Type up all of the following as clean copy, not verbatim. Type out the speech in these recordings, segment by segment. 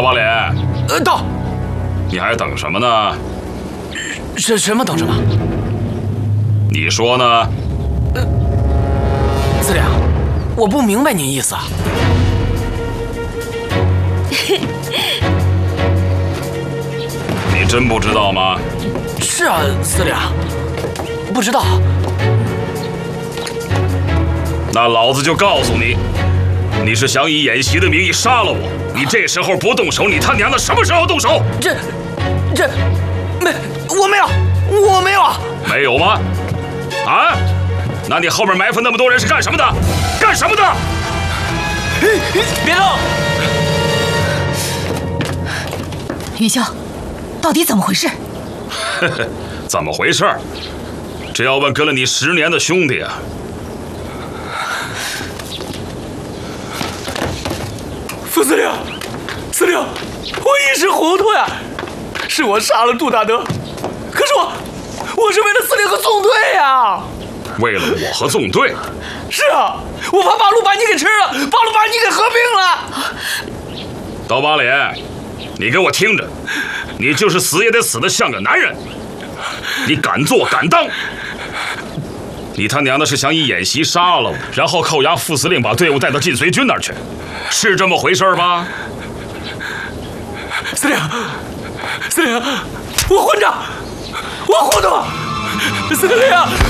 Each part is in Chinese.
刀疤脸， 到。 你还等什么呢？ 什么等什么？ 你说呢？ 司令，我不明白您意思啊。 你真不知道吗？ 是啊，司令，不知道。 那老子就告诉你，你是想以演习的名义杀了我。你这时候不动手，你他娘的什么时候动手？ 我没有啊！ 没有吗？啊？那你后面埋伏那么多人是干什么的？干什么的？ 别动！ 云霄，到底怎么回事？ 怎么回事？这要问跟了你10年的兄弟啊！ 副司令，司令，我一时糊涂呀，是我杀了杜大德，可是我是为了司令和纵队呀。 为了我和纵队？ 是啊，我怕八路把你给吃了，八路把你给合并了。 刀疤脸，你给我听着，你就是死也得死得像个男人，你敢做敢当。你他娘的是想以演习杀了我，然后扣押副司令，把队伍带到晋绥军那儿去，是这么回事吧？ 司令，我混账，我糊涂。司令，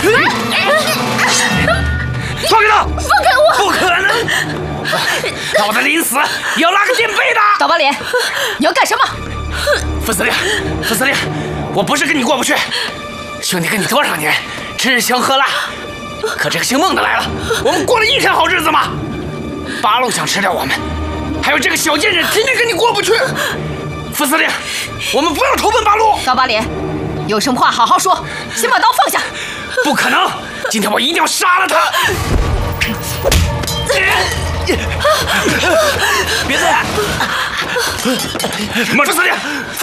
放开他！ 放开我！ 不可能，老子临死也要拉个垫背的。 刀疤脸，你要干什么？ 副司令，我不是跟你过不去，兄弟跟你多少年，吃香喝辣，可这个姓孟的来了，我们过了一天好日子吗？八路想吃掉我们，还有这个小贱人天天跟你过不去。副司令，我们不要投奔八路。 刀疤脸，有什么话好好说，先把刀放下。 不可能，今天我一定要杀了他。别动！副司令！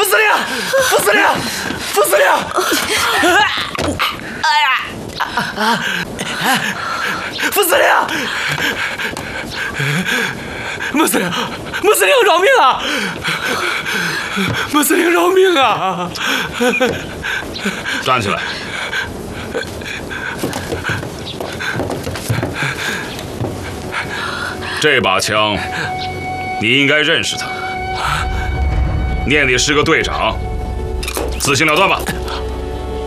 哎呀！副司令！穆司令饶命啊！穆司令饶命啊！ 站起来！这把枪，你应该认识它。念你是个队长，自行了断吧。